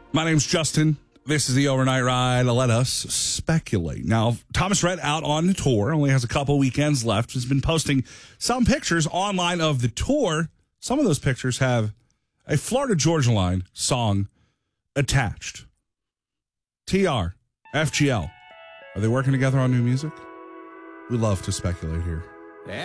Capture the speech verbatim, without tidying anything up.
My name's Justin. This is the Overnight Ride. Let us speculate. Now, Thomas Rhett out on the tour, only has a couple weekends left. Has been posting some pictures online of the tour. Some of those pictures have a Florida Georgia Line song attached. T R, F G L. Are they working together on new music? We love to speculate here.